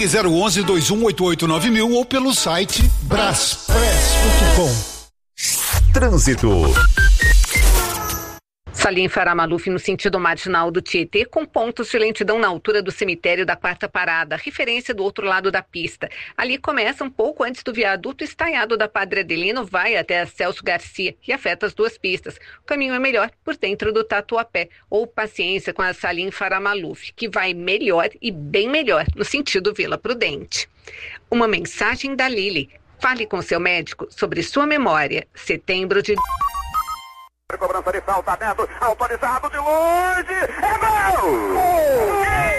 Ligue 011-2188-9000 ou pelo site braspress.com. Trânsito. Salim Farah Maluf no sentido marginal do Tietê, com pontos de lentidão na altura do cemitério da Quarta Parada, referência do outro lado da pista. Ali começa um pouco antes do viaduto estaiado da Padre Adelino, vai até a Celso Garcia e afeta as duas pistas. O caminho é melhor por dentro do Tatuapé, ou paciência com a Salim Farah Maluf, que vai melhor e bem melhor no sentido Vila Prudente. Uma mensagem da Lili. Fale com seu médico sobre sua memória. Setembro de... Cobrança de falta dentro, autorizado de longe, é gol!